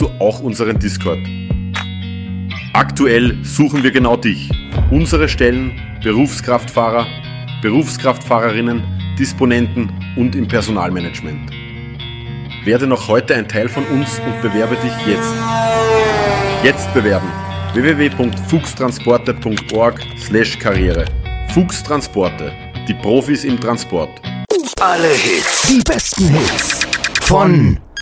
du auch unseren Discord. Aktuell suchen wir genau dich. Unsere Stellen Berufskraftfahrer, Berufskraftfahrerinnen, Disponenten und im Personalmanagement. Werde noch heute ein Teil von uns und bewerbe dich jetzt. Jetzt bewerben. www.fuchstransporte.org/Karriere. Fuchs Transporte. Die Profis im Transport. Alle Hits, die besten Hits von